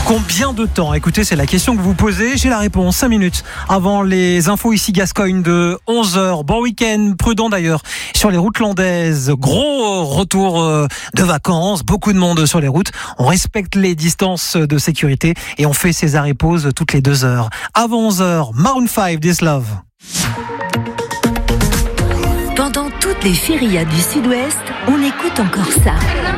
Combien de temps? Écoutez, c'est la question que vous posez. J'ai la réponse 5 minutes avant les infos ici Gascogne de 11h. Bon week-end, prudent d'ailleurs sur les routes landaises. Gros retour de vacances, beaucoup de monde sur les routes. On respecte les distances de sécurité et on fait ses arrêts-pauses toutes les 2 heures. Avant 11h, Maroon 5, This Love. Pendant toutes les férias du Sud-Ouest, on écoute encore ça.